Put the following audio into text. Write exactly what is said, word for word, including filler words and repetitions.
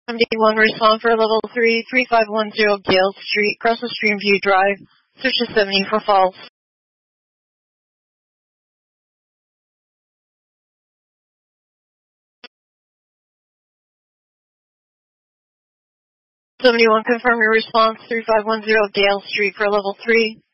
seventy-one, respond for level three, three five one zero Gale Street, across the Streamview Drive, search is seventy for false. seventy-one, confirm your response, three five one zero Gale Street for level three.